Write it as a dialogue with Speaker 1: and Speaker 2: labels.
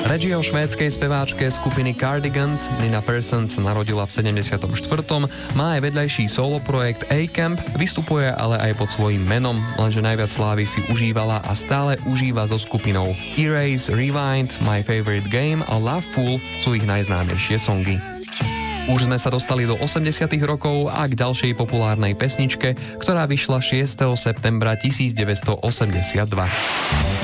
Speaker 1: Reč je o švédskej speváčke skupiny Cardigans. Nina Persson sa narodila v 74. Má aj vedľajší solo projekt A-Camp, vystupuje ale aj pod svojím menom, lenže najviac slávy si užívala a stále užíva so skupinou Erase, Rewind, My Favorite Game a Loveful sú ich najznámejšie songy. Už sme sa dostali do 80. rokov a k ďalšej populárnej pesničke, ktorá vyšla 6. septembra 1982.